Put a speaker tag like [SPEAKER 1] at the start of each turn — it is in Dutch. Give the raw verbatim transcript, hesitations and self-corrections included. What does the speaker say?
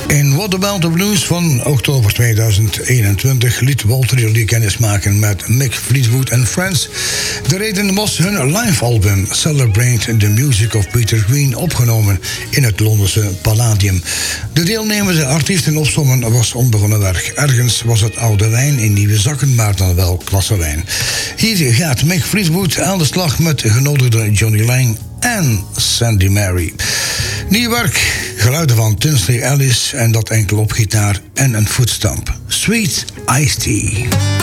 [SPEAKER 1] In What About the Blues van oktober tweeduizend eenentwintig liet Walter Jolie kennis maken met Mick Fleetwood en Friends. De reden was hun live-album Celebrate the Music of Peter Green, opgenomen in het Londense Palladium. De deelnemende artiesten opsommen was onbegonnen werk. Ergens was het oude wijn in nieuwe zakken, maar dan wel klasse wijn. Hier gaat Mick Fleetwood aan de slag met genodigde Johnny Lang en Sandy Mary. Nieuw werk, geluiden van Tinsley Ellis en dat enkel op gitaar en een voetstamp. Sweet Iced Tea.